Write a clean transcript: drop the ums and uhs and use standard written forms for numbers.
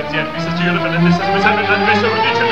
Mr. Stewart, and this is Miss Edmund, and Mr. Richard